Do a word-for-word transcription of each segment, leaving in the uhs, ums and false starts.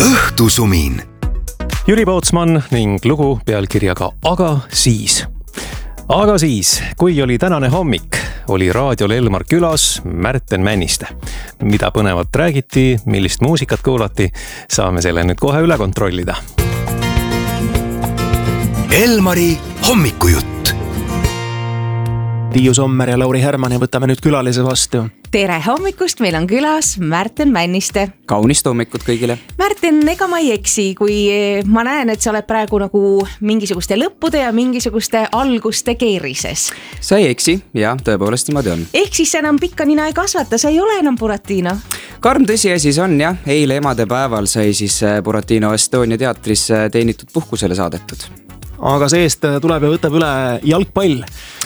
õhtusumin. Jüri Pootsman ning lugu pealkirjaga Aga siis. Aga siis, kui oli tänane hommik, oli raadiol Elmar külas Märten Männiste. Mida põnevat räägiti, millist muusikat kuulati, saame selle nüüd kohe üle kontrollida. Elmari hommikujutt. Tiiu Sommer ja Lauri Herman ja võtame nüüd külalise vastu. Tere hommikust, meil on külas Märten Männiste. Kaunist hommikut kõigile. Märten, ega ma ei eksi, kui ma näen, et sa oled praegu nagu mingisuguste lõppude ja mingisuguste alguste keerises. Sa ei eksi, jah, tõepoolest niimoodi on. Ehk siis enam pikka nina ei kasvata, sa ei ole enam Buratino. Karm tõsiasi on, jah, eile emade päeval sai siis Buratino Estonia teatris teenitud puhkusele saadetud. Aga seest tuleb ja võtab üle jalgpall.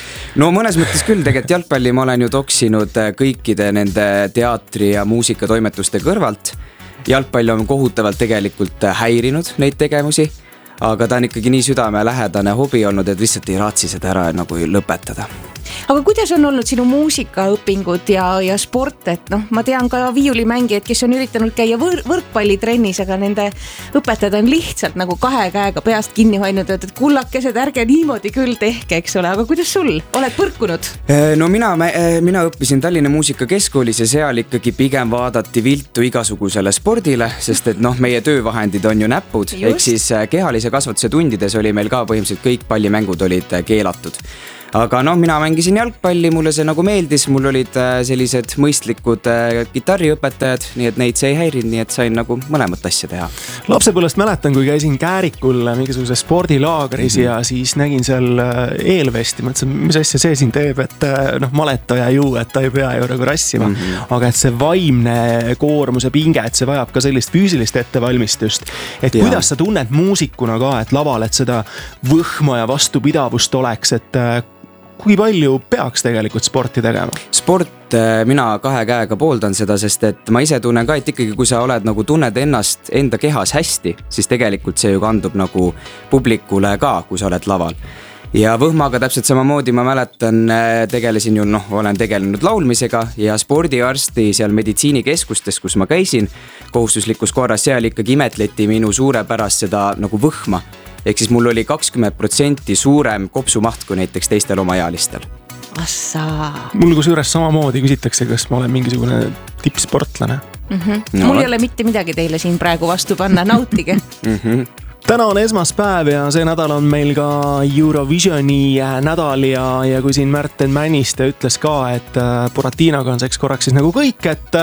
No mõnes mõttes küll, tegelikult jalgpalli ma olen ju toksinud kõikide nende teatri ja muusikatoimetuste kõrvalt. Jalgpall on kohutavalt tegelikult häirinud neid tegemusi, aga ta on ikkagi nii südamelähedane hobi olnud, et lihtsalt ei raatsi seda ära nagu lõpetada. Aga kuidas on olnud sinu muusikaõpingud ja, ja sport, et noh, ma tean ka viiulimängijad, kes on üritanud käia võr- võrkpallitrennis, aga nende õpetajad on lihtsalt nagu kahe käega peast kinni hoidnud, et kullakesed, ärge niimoodi küll tehke, eks ole, aga kuidas sul? Oled põrkunud? No mina, mina õppisin Tallinna Muusikakeskkoolis ja seal ikkagi pigem vaadati viltu igasugusele spordile, sest et noh, meie töövahendid on ju näpud, ehk siis kehalise kasvatuse tundides oli meil ka põhimõtteliselt kõik pallimängud olid keelatud. Aga noh, mina mängisin jalgpalli, mulle see nagu meeldis, mul olid sellised mõistlikud gitarriõpetajad, nii et neid see ei häirinud, nii et sain nagu mõlemat asja teha. Lapsepõlvest mäletan, kui käisin Käärikul mingisuguse spordilaagris mm-hmm. ja siis nägin seal eelvesti, mõtlesin, mis asja see siin teeb, et noh, maletaja ju, et ta ei pea ju nagu rassima, mm-hmm. aga et see vaimne koormus ja pinge, et see vajab ka sellist füüsilist ettevalmistust. Et ja. Kuidas sa tunned muusikuna ka, et laval, et seda võhma ja vastupidavust oleks, et kui palju peaks tegelikult sporti tegema? Sport, mina kahe käega pooldan seda, sest et ma ise tunnen ka, et ikkagi kui sa oled nagu tunned ennast enda kehas hästi, siis tegelikult see ju kandub nagu publikule ka, kui sa oled laval. Ja võhmaga täpselt samamoodi ma mäletan, tegelesin ju, noh, olen tegelenud laulmisega ja spordiarsti seal meditsiinikeskustes, kus ma käisin, kohustuslikus korras seal ikkagi imetleti minu suurepärast seda nagu võhma. Ehk siis mul oli kakskümmend protsenti suurem kopsumaht kui näiteks teistel omaealistel. Assa. Mul kui suures samamoodi küsitakse, kas ma olen mingisugune tippsportlane. Mm-hmm. No, mul ei ole mitte midagi teile siin praegu vastu panna, nautige. mm-hmm. Täna on esmaspäev ja see nädal on meil ka Eurovisioni nädal ja, ja kui siin Märten Männiste ütles ka, et Buratinoga on seks korraks siis nagu kõik, et,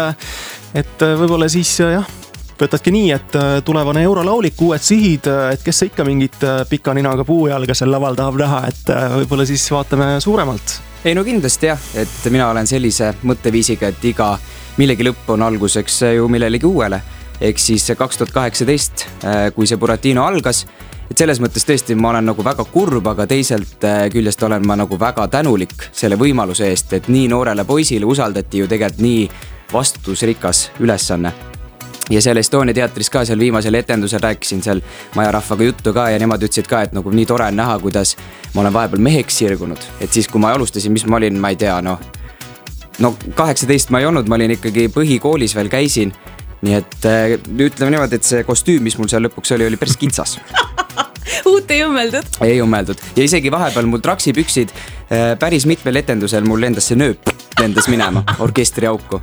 et võib-olla siis jah, võtadki nii, et tulevane eurolaulik, uued sihid, et kes ikka mingit pika ninaga puujalga seal laval tahab näha, et võib-olla siis vaatame suuremalt. Ei no kindlasti jah, et mina olen sellise mõtteviisiga, et iga millegi lõpp on alguseks ju millelegi uuele. Ehk siis kaks tuhat kaheksateist, kui see Buratino algas, et selles mõttes tõesti ma olen nagu väga kurb, aga teiselt küljest olen ma nagu väga tänulik selle võimaluse eest, et nii noorele poisile usaldati ju tegelikult nii vastutusrikas ülesanne. Ja seal Estonia teatris ka seal viimasel etendusel rääkisin seal majarahvaga juttu ka ja nemad ütlesid ka, et nagu nii tore on näha, kuidas ma olen vahepeal meheks sirgunud. Et siis kui ma alustasin, mis ma olin, ma ei tea, no, no kaheksateist ma ei olnud, ma olin ikkagi põhikoolis veel käisin. Nii et ütleme niimoodi, et see kostüüm, mis mul seal lõpuks oli, oli päris kitsas. Uut ei ummeldud? Ei ummeldud. Ja isegi vahepeal mul traksipüksid päris mitmel etendusel mul lendas see nööp lendas minema orkestri auku.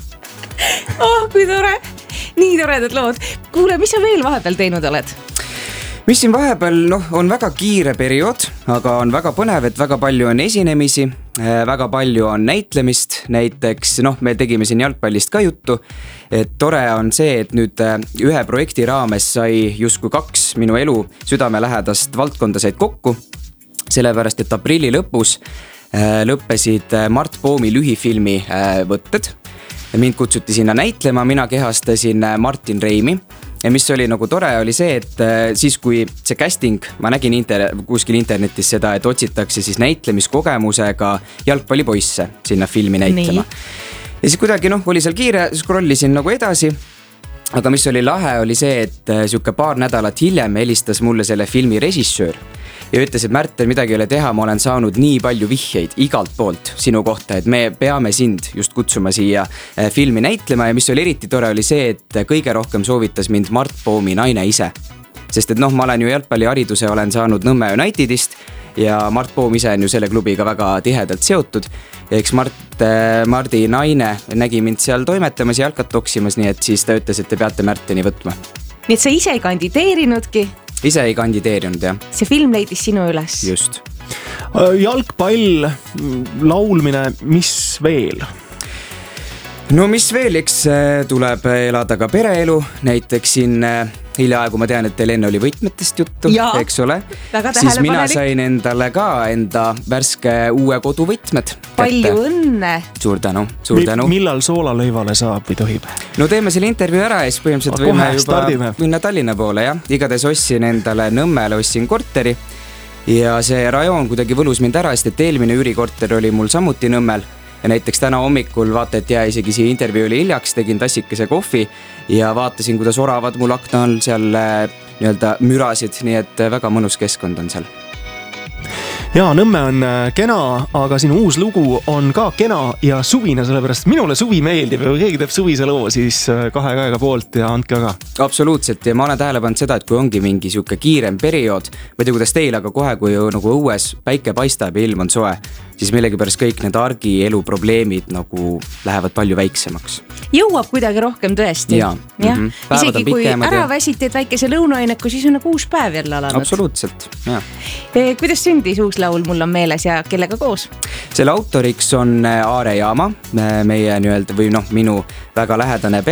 Oh, kui tore! Nii toredad lood. Kuule, mis sa veel vahepeal teinud oled? Mis siin vahepeal, noh, on väga kiire periood, aga on väga põnev, et väga palju on esinemisi, väga palju on näitlemist, näiteks, noh, me tegime siin jalgpallist ka juttu, et tore on see, et nüüd ühe projekti raames sai justkui kaks minu elu südamelähedast valdkonda said kokku, sellepärast, et aprilli lõpus lõppesid Mart Poomi lühifilmi võtted. Mind kutsuti sinna näitlema, mina kehastasin Martin Reimi ja mis oli nagu tore oli see, et siis kui see casting, ma nägin inter- kuskil internetis seda, et otsitakse siis näitlemiskogemusega jalgpallipoisse sinna filmi näitlema. Nii. Ja siis kuidagi noh, oli seal kiire, scrollisin nagu edasi, aga mis oli lahe oli see, et siuke paar nädalat hiljem helistas mulle selle filmi režissöör ja ütles, et Märten, midagi ei ole teha, ma olen saanud nii palju vihjeid igalt poolt sinu kohta, et me peame sind just kutsuma siia filmi näitlema ja mis oli eriti tore, oli see, et kõige rohkem soovitas mind Mart Poomi naine ise. Sest et noh, ma olen ju jalgpallihariduse, olen saanud Nõmme Unitedist ja Mart Poom ise on ju selle klubiga väga tihedalt seotud. Ja eks Mart, Mardi naine nägi mind seal toimetamas ja jalkat toksimas, nii et siis ta ütles, et te peate Märteni võtma. Nii et sa ise ei kandideerinudki? Ise ei kandideerinud, jah. See film leidis sinu üles? Just. Jalgpall, laulmine, mis veel? No mis veel, eks tuleb elada ka pereelu, näiteks siin hiljaaegu ma tean, et teil enne oli võtmetest juttu, ja, eks ole. Siis mina sain endale ka enda värske uue koduvõtmed. Palju kätte. Õnne! Suur tänu, suur tänu. Mi, millal soolalõivale saab või tohib? No teeme selle intervjuu ära ja siis põhimõtteliselt A, võime juba stardime. minna Tallinna poole, jah. Igades ossin endale Nõmmele, ossin korteri ja see rajoon kuidagi võlus mind ära, sest et eelmine üürikorter oli mul samuti Nõmmel. Ja näiteks täna hommikul vaata, et jää isegi siia intervjuuli hiljaks, tegin tassikese kohvi ja vaatasin, kuidas oravad mul akna all seal nii-öelda mürasid, nii et väga mõnus keskkond on seal. Jaa, Nõmme on kena, aga sinu uus lugu on ka kena ja suvine, sellepärast minule suvi meeldib ja kui keegi teeb suvise loo, siis kahe käega poolt ja andke aga. Absoluutselt ja ma olen tähele pannud seda, et kui ongi mingi siuke kiirem periood, ma ei tea, kuidas teil, aga kohe, kui nagu õues päike paistab ja ilm on soe, siis millegipärast kõik need argi elu probleemid nagu lähevad palju väiksemaks. Jõuab kuidagi rohkem tõesti. Ja, ja. Mm-hmm. Isegi kui ära väsitid väikese lõunaineku, siis on nagu uus päev jälle alanud. Absoluutselt, jah. E, kuidas sündis uus laul, mul on meeles ja kellega koos? Selle autoriks on Aare Jaama, meie nii-öelda või noh, minu väga lähedane